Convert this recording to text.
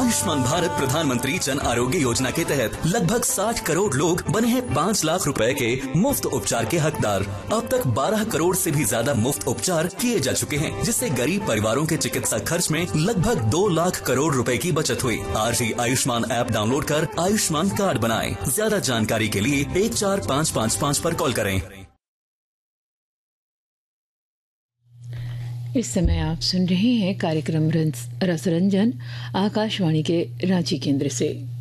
आयुष्मान भारत प्रधानमंत्री जन आरोग्य योजना के तहत लगभग 60 करोड़ लोग बने हैं 5 लाख रुपए के मुफ्त उपचार के हकदार। अब तक 12 करोड़ से भी ज्यादा मुफ्त उपचार किए जा चुके हैं, जिससे गरीब परिवारों के चिकित्सा खर्च में लगभग 2 लाख करोड़ रुपए की बचत हुई। आज ही आयुष्मान ऐप डाउनलोड कर आयुष्मान कार्ड बनाएं। ज्यादा जानकारी के लिए 14555 पर कॉल करें। इस समय आप सुन रहे हैं कार्यक्रम रसरंजन आकाशवाणी के रांची केंद्र से।